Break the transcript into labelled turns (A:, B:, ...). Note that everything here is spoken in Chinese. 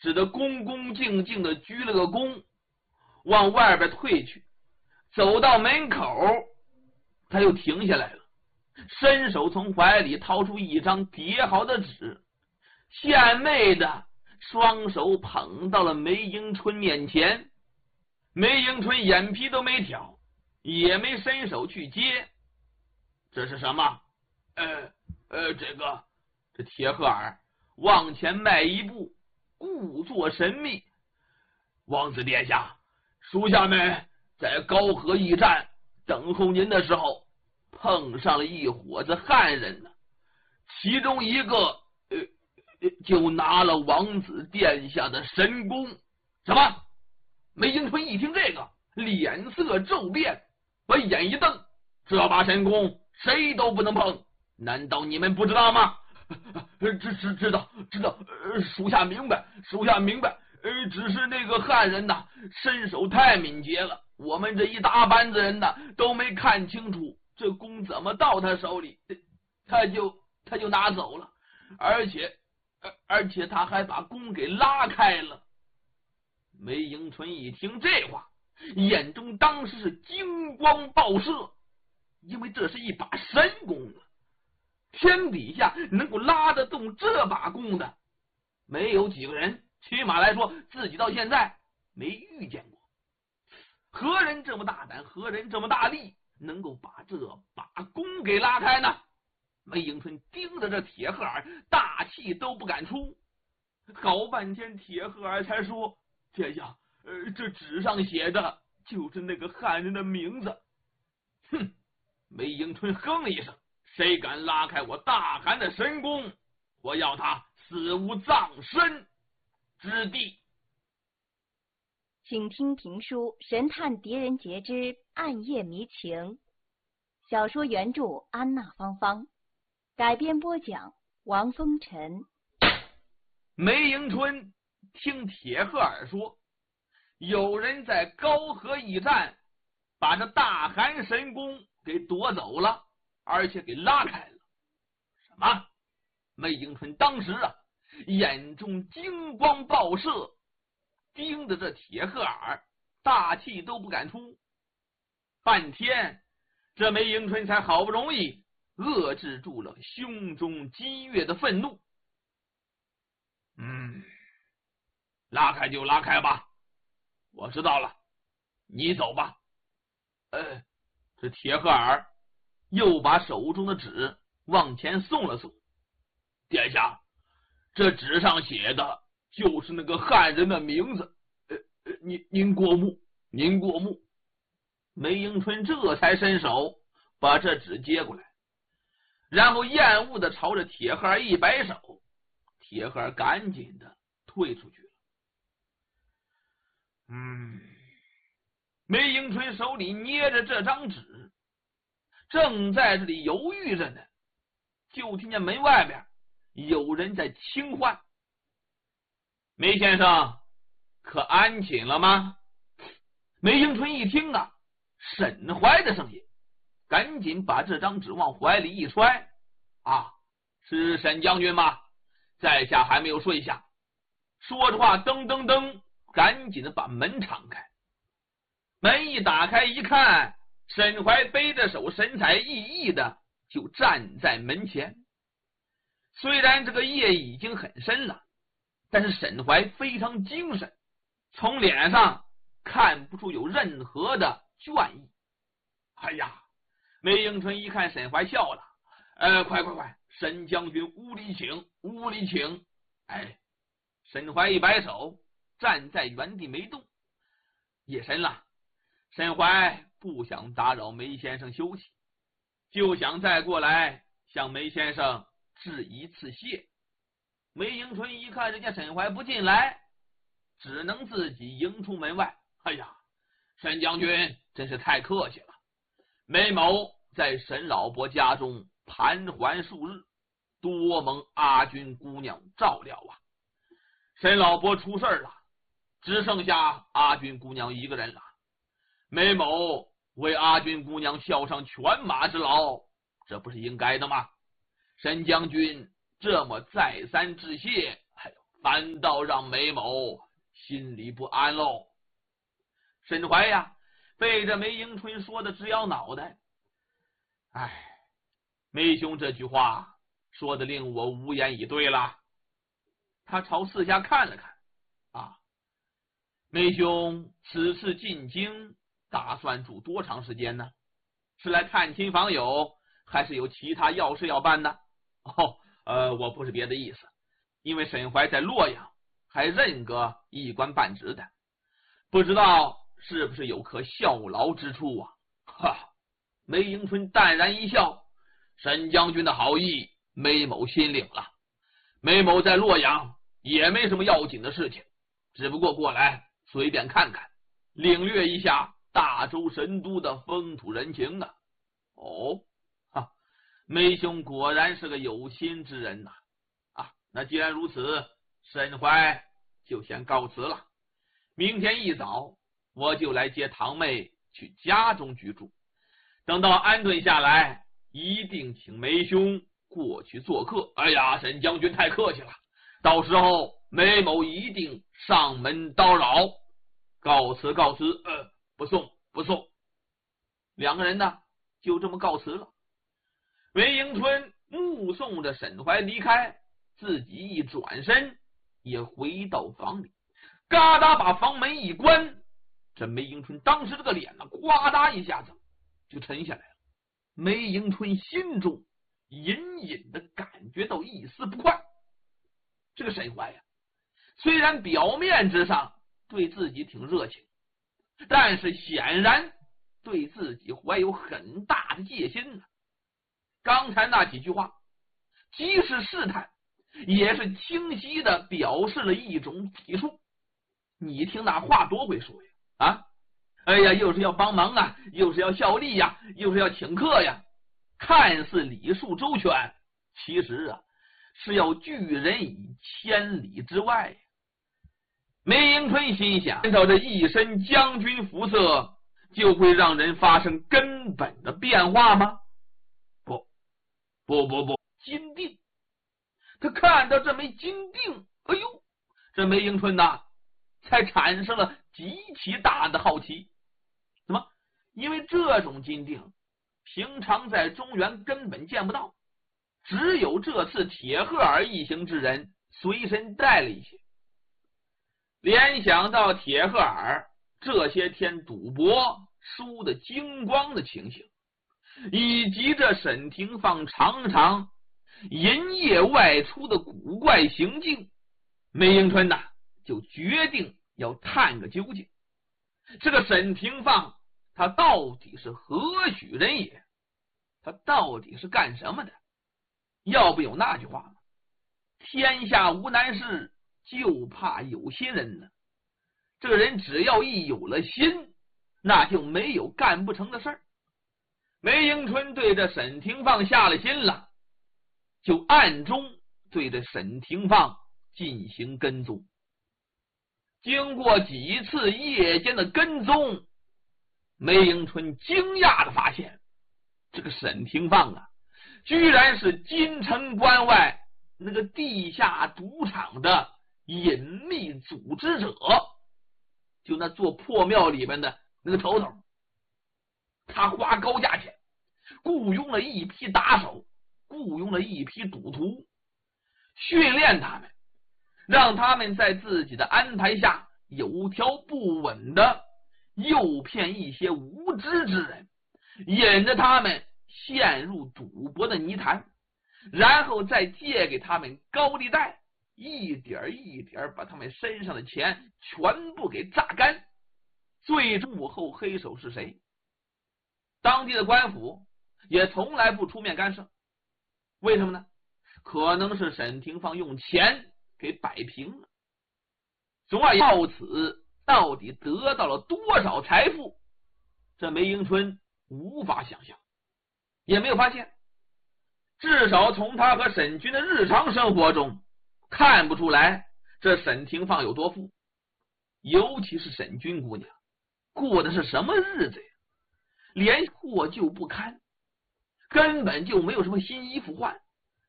A: 只得恭恭敬敬的鞠了个躬，往外边退去。走到门口，他又停下来了，伸手从怀里掏出一张叠好的纸，献媚的双手捧到了梅迎春面前。梅迎春眼皮都没挑，也没伸手去接。这是什么？这铁鹤儿往前迈一步，故作神秘。王子殿下，属下们在高河驿站等候您的时候，碰上了一伙子汉人呢，其中一个就拿了王子殿下的神弓。什么？梅迎春一听这个，脸色骤变，把眼一瞪，这把神弓谁都不能碰，难道你们不知道吗？知道，属下明白。只是那个汉人呐，身手太敏捷了，我们这一大班子人呐都没看清楚这弓怎么到他手里，他就拿走了，而且他还把弓给拉开了。梅迎春一听这话，眼中当时是金光爆射，因为这是一把神弓啊！天底下能够拉得动这把弓的，没有几个人，起码来说自己到现在没遇见过。何人这么大胆，何人这么大力，能够把这把弓给拉开呢？梅迎春盯着这铁鹤儿，大气都不敢出。好半天，铁鹤儿才说：“殿下，这纸上写的就是那个汉人的名字。”哼！梅迎春哼了一声：“谁敢拉开我大汗的神弓，我要他死无葬身之地。”
B: 请听评书《神探狄仁杰之暗夜迷情》，小说原著安娜芳芳，改编播讲王风尘。
A: 梅迎春听铁鹤儿说，有人在高河驿站把这大汗神弓给夺走了，而且给拉开了。什么？梅迎春当时眼中金光爆射，盯着这铁鹤儿，大气都不敢出。半天，这梅迎春才好不容易遏制住了胸中激越的愤怒。拉开就拉开吧，我知道了，你走吧。这铁鹤儿又把手中的纸往前送了送。殿下，这纸上写的就是那个汉人的名字。您过目。梅迎春这才伸手把这纸接过来，然后厌恶的朝着铁鹤儿一摆手，铁鹤儿赶紧的退出去了。梅迎春手里捏着这张纸，正在这里犹豫着呢，就听见门外边有人在轻唤：“梅先生，可安寝了吗？”梅迎春一听沈怀的声音，赶紧把这张纸往怀里一揣：“是沈将军吗？在下还没有睡下。”说着话，噔噔噔，赶紧的把门敞开。门一打开一看，沈怀背着手，神采奕奕的就站在门前。虽然这个夜已经很深了，但是沈怀非常精神，从脸上看不出有任何的倦意。梅迎春一看沈怀笑了：“快，沈将军屋里请。”沈怀一摆手，站在原地没动。夜深了，沈怀不想打扰梅先生休息，就想再过来向梅先生致一次谢。梅迎春一看人家沈怀不进来，只能自己迎出门外。沈将军真是太客气了，梅某在沈老伯家中盘桓数日，多蒙阿君姑娘照料沈老伯出事了，只剩下阿君姑娘一个人了。梅某为阿君姑娘效上犬马之劳，这不是应该的吗？沈将军这么再三致谢， 反倒让梅某心里不安喽。沈怀呀，被这梅迎春说的直摇脑袋。梅兄这句话说的令我无言以对了。他朝四下看了看，梅兄此次进京打算住多长时间呢？是来探亲访友，还是有其他要事要办呢？我不是别的意思，因为沈怀在洛阳还任个一官半职的，不知道是不是有可效劳之处啊？梅迎春淡然一笑，沈将军的好意，梅某心领了。梅某在洛阳也没什么要紧的事情，只不过过来随便看看，领略一下大周神都的风土人情啊。梅兄果然是个有心之人呐。那既然如此，沈怀就先告辞了。明天一早我就来接堂妹去家中居住，等到安顿下来，一定请梅兄过去做客。沈将军太客气了，到时候梅某一定上门叨扰。告辞。不送。两个人呢就这么告辞了。梅迎春目送着沈怀离开，自己一转身也回到房里，嘎哒把房门一关。这梅迎春当时这个脸呢，呱嗒一下子就沉下来了。梅迎春心中隐隐的感觉到一丝不快。这个沈怀呀，虽然表面之上对自己挺热情，但是显然对自己怀有很大的戒心呢。刚才那几句话，即使试探，也是清晰的表示了一种体恤。你听那话多会说呀！又是要帮忙啊，又是要效力呀，又是要请客呀，看似礼数周全，其实是要拒人以千里之外。梅迎春心想，按照这一身将军服色，就会让人发生根本的变化吗？不，金锭。他看到这枚金锭，这梅迎春呐，才产生了极其大的好奇。怎么？因为这种金锭平常在中原根本见不到，只有这次铁鹤儿一行之人随身带了一些。联想到铁鹤儿这些天赌博输的精光的情形，以及这沈廷芳常常银夜外出的古怪行径，梅迎春呐就决定要探个究竟。这个沈廷芳他到底是何许人也？他到底是干什么的？要不有那句话吗？天下无难事，就怕有心人呢。这个人只要一有了心，那就没有干不成的事儿。梅迎春对着沈廷芳下了心了，就暗中对着沈廷芳进行跟踪。经过几次夜间的跟踪，梅迎春惊讶的发现，这个沈廷芳居然是京城关外那个地下赌场的隐秘组织者，就那座破庙里面的那个头头。他花高价钱雇佣了一批打手，雇佣了一批赌徒，训练他们，让他们在自己的安排下有条不紊的诱骗一些无知之人，引着他们陷入赌博的泥潭，然后再借给他们高利贷，一点一点把他们身上的钱全部给榨干。最终幕后黑手是谁？当地的官府也从来不出面干涉。为什么呢？可能是沈廷芳用钱给摆平了。总而言之，到此到底得到了多少财富，这梅迎春无法想象，也没有发现。至少从他和沈军的日常生活中看不出来这沈廷芳有多富。尤其是沈军姑娘过的是什么日子呀？连破旧不堪，根本就没有什么新衣服换，